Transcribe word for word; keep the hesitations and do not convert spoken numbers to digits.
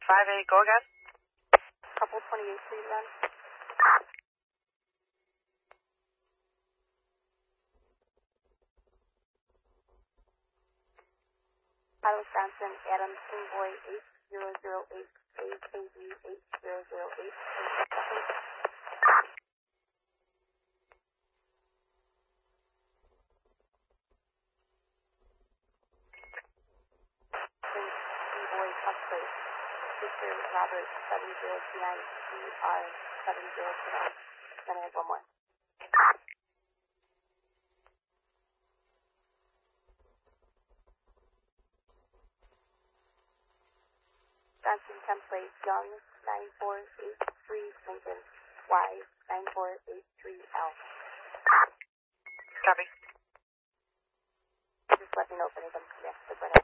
five eight, go again. Couple twenty-eight, please, then. Pilot Wisconsin, Adams, Boy eight zero zero eight, A K B eight zero zero eight. Boy, Puff Plate. Victor Robert seven zero two nine, C R seven zero two nine. Then I have one more. Wisconsin template, Young nine four eight three, Lincoln, Y nine four eight three L. Copy. Just let me know if any of them come in.